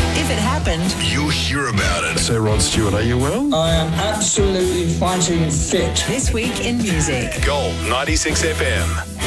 If it happened, you'll hear about it. So, Rod Stewart, are you well? I am absolutely fighting fit. this week in music. Gold 96 FM.